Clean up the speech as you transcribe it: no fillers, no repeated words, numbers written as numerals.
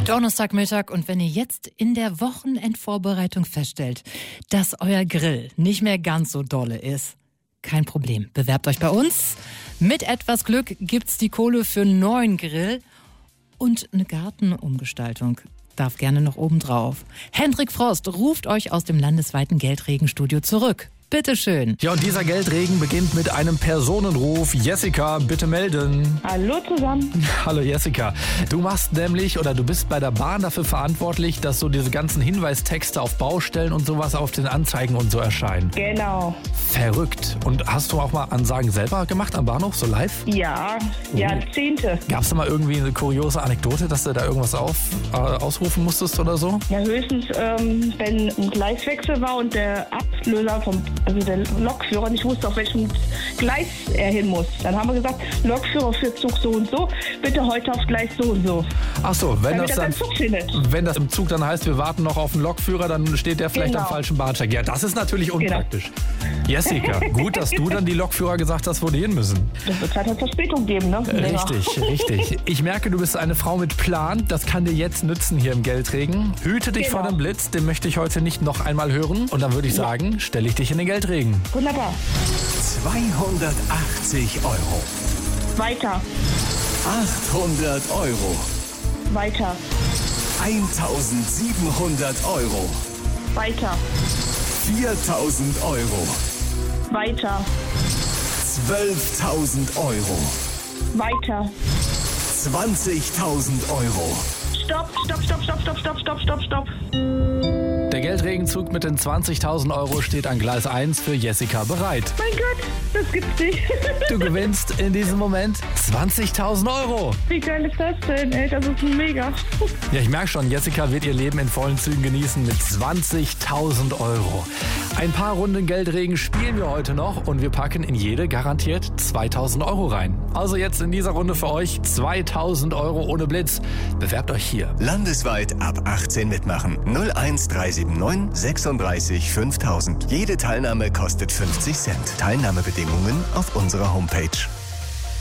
Donnerstagmittag, und wenn ihr jetzt in der Wochenendvorbereitung feststellt, dass euer Grill nicht mehr ganz so dolle ist, kein Problem. Bewerbt euch bei uns. Mit etwas Glück gibt's die Kohle für einen neuen Grill und eine Gartenumgestaltung. Darf gerne noch oben drauf. Hendrik Frost ruft euch aus dem landesweiten Geldregenstudio zurück. Bitteschön. Ja, und dieser Geldregen beginnt mit einem Personenruf. Jessica, bitte melden. Hallo zusammen. Hallo Jessica. Du machst nämlich, oder du bist bei der Bahn dafür verantwortlich, dass so diese ganzen Hinweistexte auf Baustellen und sowas auf den Anzeigen und so erscheinen. Genau. Verrückt. Und hast du auch mal Ansagen selber gemacht am Bahnhof, so live? Ja, Jahrzehnte. Gab es da mal irgendwie eine kuriose Anekdote, dass du da irgendwas ausrufen musstest oder so? Ja, höchstens, wenn ein Gleiswechsel war und der Ablöser also der Lokführer nicht wusste, auf welchem Gleis er hin muss. Dann haben wir gesagt, Lokführer für Zug so und so, bitte heute auf Gleis so und so. Ach so, wenn das im Zug dann heißt, wir warten noch auf einen Lokführer, dann steht der vielleicht am falschen Bahnsteig. Ja, das ist natürlich unpraktisch. Genau. Jessica, gut, dass du dann die Lokführer gesagt hast, wo die hin müssen. Das wird halt eine Verspätung geben, ne? Richtig. Ich merke, du bist eine Frau mit Plan. Das kann dir jetzt nützen hier im Geldregen. Hüte dich vor dem Blitz, den möchte ich heute nicht noch einmal hören. Und dann würde ich sagen, stelle ich dich in den Geldregen. Wunderbar. 280 €. Weiter. 800 €. Weiter. 1700 €. Weiter. 4000 €. Weiter. 12.000 €. Weiter. 20.000 €. Stopp. Der Geldregenzug mit den 20.000 € steht an Gleis 1 für Jessica bereit. Mein Gott, das gibt's nicht. Du gewinnst in diesem Moment 20.000 €. Wie geil ist das denn, ey? Das ist mega. Ja, ich merke schon, Jessica wird ihr Leben in vollen Zügen genießen mit 20.000 €. Ein paar Runden Geldregen spielen wir heute noch und wir packen in jede garantiert 2.000 € rein. Also jetzt in dieser Runde für euch 2.000 € ohne Blitz. Bewerbt euch hier. Landesweit ab 18 mitmachen. 01379 36 5000. Jede Teilnahme kostet 50 Cent. Teilnahmebedingungen auf unserer Homepage.